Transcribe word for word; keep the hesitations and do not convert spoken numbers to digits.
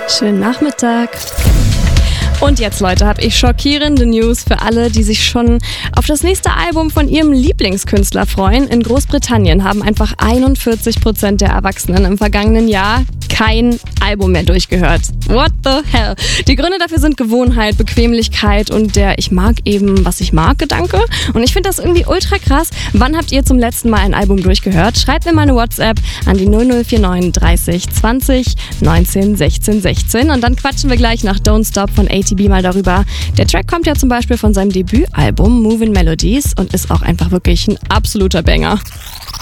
Schönen Nachmittag. Und jetzt, Leute, habe ich schockierende News für alle, die sich schon auf das nächste Album von ihrem Lieblingskünstler freuen. In Großbritannien haben einfach einundvierzig Prozent der Erwachsenen im vergangenen Jahr kein Album mehr durchgehört. What the hell? Die Gründe dafür sind Gewohnheit, Bequemlichkeit und der Ich mag eben, was ich mag Gedanke. Und ich finde das irgendwie ultra krass. Wann habt ihr zum letzten Mal ein Album durchgehört? Schreibt mir mal eine WhatsApp an die null null vier neun dreißig zwanzig neunzehn sechzehn sechzehn und dann quatschen wir gleich nach Don't Stop von A T B mal darüber. Der Track kommt ja zum Beispiel von seinem Debütalbum Movin' Melodies und ist auch einfach wirklich ein absoluter Banger.